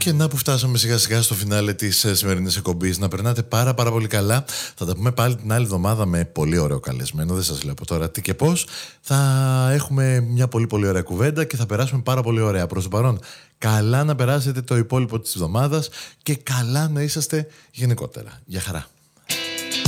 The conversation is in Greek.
Και να που φτάσαμε σιγά σιγά στο φινάλε της σημερινής εκπομπής. Να περνάτε πάρα πολύ καλά. Θα τα πούμε πάλι την άλλη εβδομάδα με πολύ ωραίο καλεσμένο. Δεν σας λέω από τώρα τι και πώς. Θα έχουμε μια πολύ ωραία κουβέντα και θα περάσουμε πάρα πολύ ωραία. Προς το παρόν, καλά να περάσετε το υπόλοιπο της εβδομάδας και καλά να είσαστε γενικότερα. Γεια χαρά.